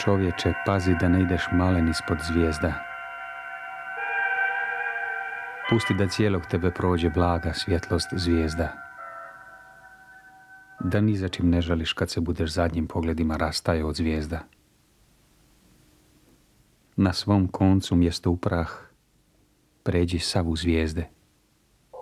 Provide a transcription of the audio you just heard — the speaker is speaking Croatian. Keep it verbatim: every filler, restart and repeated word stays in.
čovječe, pazi da ne ideš malen ispod zvijezda. Pusti da cijelog tebe prođe blaga svjetlost zvijezda. Da ni za čim ne žališ kad se budeš zadnjim pogledima rastaje od zvijezda. Na svom koncu mjesto u prah pređi sav u zvijezde.